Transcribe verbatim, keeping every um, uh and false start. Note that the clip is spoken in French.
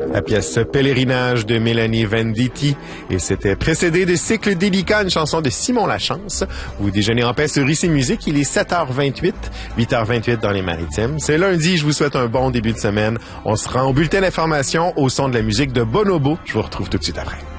La pièce Pèlerinage de Mélanie Venditti. Et c'était précédé de Cycle délicat, une chanson de Simon Lachance. Vous déjeunez en paix sur Ici Musique. Il est sept heures vingt-huit, huit heures vingt-huit dans les Maritimes. C'est lundi. Je vous souhaite un bon début de semaine. On se rend au bulletin d'information au son de la musique de Bonobo. Je vous retrouve tout de suite après.